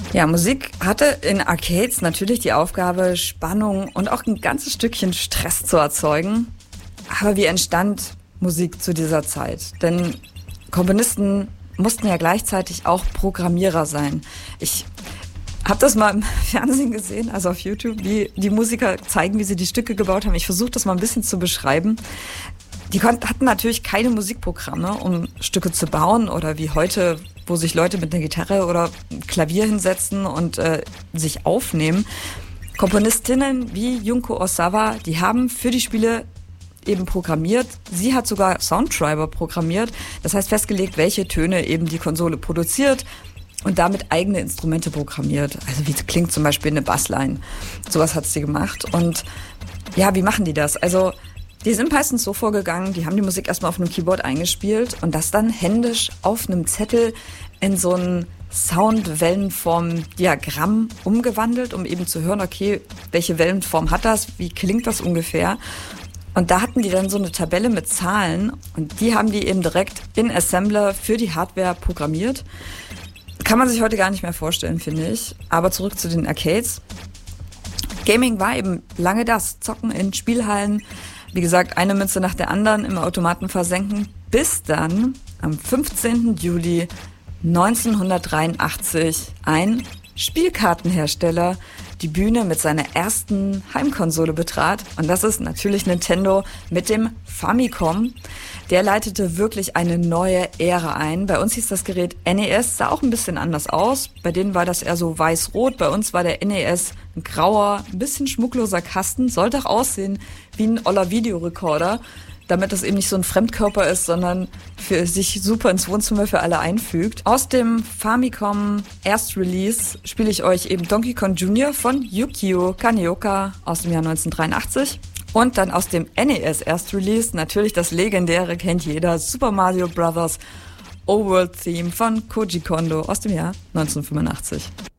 Ja, Musik hatte in Arcades natürlich die Aufgabe, Spannung und auch ein ganzes Stückchen Stress zu erzeugen. Aber wie entstand Musik zu dieser Zeit? Denn Komponisten mussten ja gleichzeitig auch Programmierer sein. Ich habe das mal im Fernsehen gesehen, also auf YouTube, wie die Musiker zeigen, wie sie die Stücke gebaut haben. Ich versuche das mal ein bisschen zu beschreiben. Die hatten natürlich keine Musikprogramme, um Stücke zu bauen oder wie heute, wo sich Leute mit einer Gitarre oder Klavier hinsetzen und sich aufnehmen. Komponistinnen wie Junko Osawa, die haben für die Spiele eben programmiert. Sie hat sogar Soundtreiber programmiert, das heißt festgelegt, welche Töne eben die Konsole produziert und damit eigene Instrumente programmiert. Also wie klingt zum Beispiel eine Bassline. Sowas hat sie gemacht. Und ja, wie machen die das? Also die sind meistens so vorgegangen, die haben die Musik erstmal auf einem Keyboard eingespielt und das dann händisch auf einem Zettel in so ein Soundwellenform-Diagramm umgewandelt, um eben zu hören, okay, welche Wellenform hat das, wie klingt das ungefähr? Und da hatten die dann so eine Tabelle mit Zahlen und die haben die eben direkt in Assembler für die Hardware programmiert. Kann man sich heute gar nicht mehr vorstellen, finde ich. Aber zurück zu den Arcades. Gaming war eben lange das. Zocken in Spielhallen. Wie gesagt, eine Münze nach der anderen im Automaten versenken. Bis dann am 15. Juli 1983 ein Spielkartenhersteller die Bühne mit seiner ersten Heimkonsole betrat. Und das ist natürlich Nintendo mit dem Famicom. Der leitete wirklich eine neue Ära ein. Bei uns hieß das Gerät NES, sah auch ein bisschen anders aus. Bei denen war das eher so weiß-rot. Bei uns war der NES ein grauer, ein bisschen schmuckloser Kasten. Sollte auch aussehen wie ein oller Videorekorder, damit das eben nicht so ein Fremdkörper ist, sondern für sich super ins Wohnzimmer für alle einfügt. Aus dem Famicom Erstrelease spiele ich euch eben Donkey Kong Jr. von Yukio Kaneoka aus dem Jahr 1983. Und dann aus dem NES Erstrelease natürlich das legendäre, kennt jeder, Super Mario Bros. Overworld Theme von Koji Kondo aus dem Jahr 1985.